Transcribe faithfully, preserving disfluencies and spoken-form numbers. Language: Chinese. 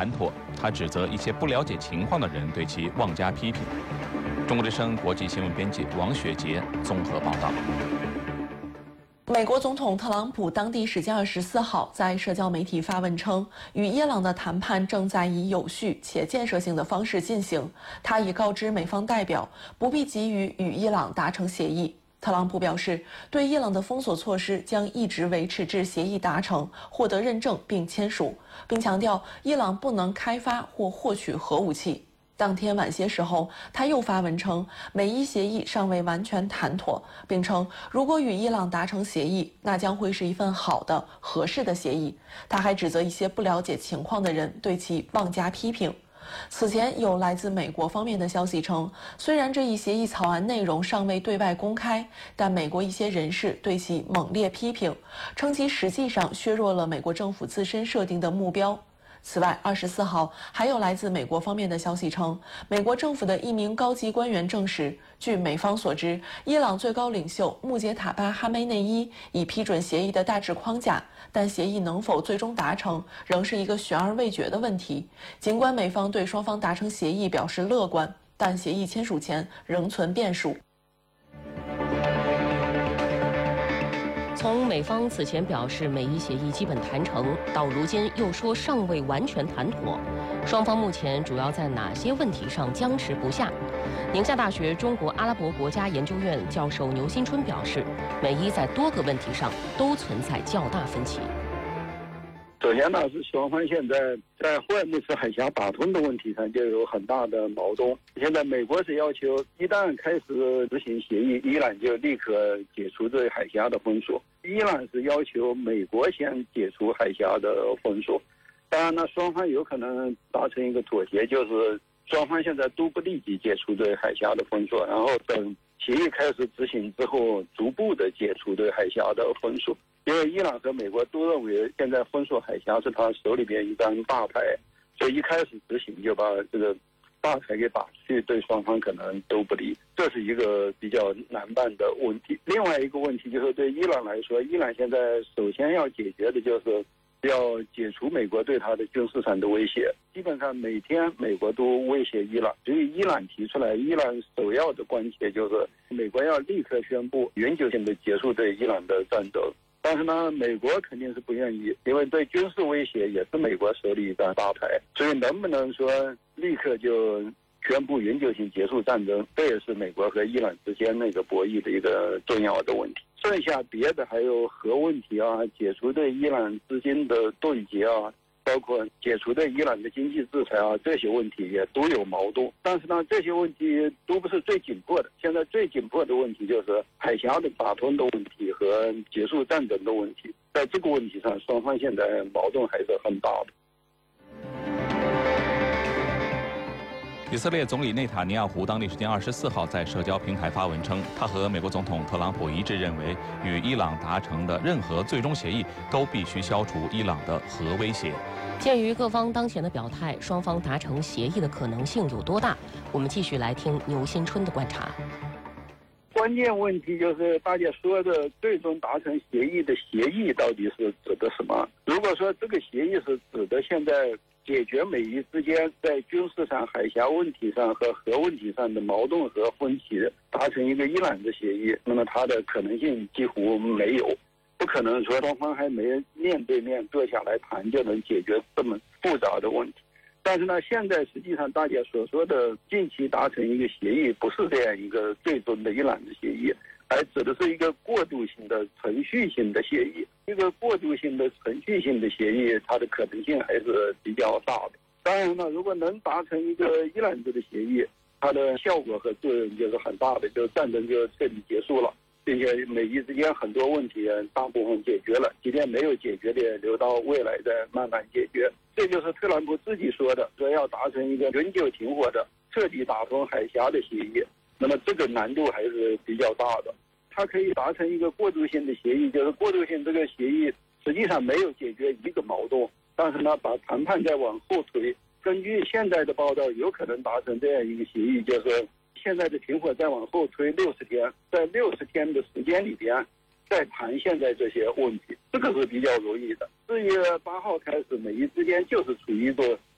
谈妥。他指责一些不了解情况的人对其妄加批评。中国之声国际新闻编辑王雪杰综合报道。 美国总统特朗普当地时间二十四号在社交媒体发文称，与伊朗的谈判正在以有序且建设性的方式进行。他已告知美方代表，不必急于与伊朗达成协议。特朗普表示，对伊朗的封锁措施将一直维持至协议达成、获得认证并签署，并强调伊朗不能开发或获取核武器。当天晚些时候，他又发文称，美伊协议尚未完全谈妥，并称如果与伊朗达成协议，那将会是一份好的、合适的协议。他还指责一些不了解情况的人对其妄加批评。此前有来自美国方面的消息称，虽然这一协议草案内容尚未对外公开，但美国一些人士对其猛烈批评，称其实际上削弱了美国政府自身设定的目标。此外，二十四号还有来自美国方面的消息称，美国政府的一名高级官员证实，据美方所知，伊朗最高领袖穆杰塔巴·哈梅内伊已批准协议的大致框架，但协议能否最终达成，仍是一个悬而未决的问题。尽管美方对双方达成协议表示乐观，但协议签署前仍存变数。 从美方此前表示美伊协议基本谈成，到如今又说尚未完全谈妥，双方目前主要在哪些问题上僵持不下？宁夏大学中国阿拉伯国家研究院教授牛新春表示，美伊在多个问题上都存在较大分歧。 首先呢，是双方现在在霍尔木兹海峡打通的问题上就有很大的矛盾。现在美国是要求一旦开始执行协议，伊朗就立刻解除对海峡的封锁；伊朗是要求美国先解除海峡的封锁。当然呢，双方有可能达成一个妥协，就是双方现在都不立即解除对海峡的封锁，然后等协议开始执行之后，逐步的解除对海峡的封锁。因为伊朗和美国都认为现在封锁海峡是他手里边一张大牌，所以一开始执行就把这个大牌给打出去，对双方可能都不利，这是一个比较难办的问题。另外一个问题就是对伊朗来说，伊朗现在首先要解决的就是要解除美国对他的军事上的威胁。基本上每天美国都威胁伊朗，所以伊朗提出来，伊朗首要的关切就是美国要立刻宣布永久性的结束对伊朗的战争。但是呢，美国肯定是不愿意，因为对军事威胁也是美国手里的大牌，所以能不能说立刻就宣布永久性结束战争，这也是美国和伊朗之间那个博弈的一个重要的问题。剩下别的还有核问题啊，解除对伊朗资金的冻结啊，包括解除对伊朗的经济制裁啊，这些问题也都有矛盾。但是呢，这些问题都不是最紧迫的。现在最紧迫的问题就是海峡的打通的问题和结束战争的问题。在这个问题上，双方现在矛盾还是很大的。 以色列总理内塔尼亚胡当地时间二十四号在社交平台发文称，他和美国总统特朗普一致认为，与伊朗达成的任何最终协议都必须消除伊朗的核威胁。 鉴于各方当前的表态，双方达成协议的可能性有多大？我们继续来听牛新春的观察。 关键问题就是大家说的最终达成协议的协议到底是指的什么？如果说这个协议是指的现在解决美伊之间在军事上、海峡问题上和核问题上的矛盾和分歧，达成一个伊朗的协议，那么它的可能性几乎没有，不可能说双方还没面对面坐下来谈就能解决这么复杂的问题。但是呢，现在实际上大家所说的近期达成一个协议，不是这样一个最终的伊朗的协议，而指的是一个过渡性的程序性的协议。一个过渡性的程序性的协议，它的可能性还是比较大的。当然呢，如果能达成一个伊朗制的协议，它的效果和作用就是很大的，就战争就彻底结束了，并且美伊之间很多问题大部分解决了，即便没有解决的，留到未来再慢慢解决。这就是特朗普自己说的，说要达成一个永久停火的、彻底打通海峡的协议。那么这个难度还是比较大的。它可以达成一个过渡性的协议，就是过渡性这个协议实际上没有解决一个矛盾，但是呢，把谈判再往后推。根据现在的报道，有可能达成这样一个协议，就是现在的停火再往后推六十天，在六十天的时间里边再谈现在这些问题，这个是比较容易的。四月八号开始，美伊之间就是处于一个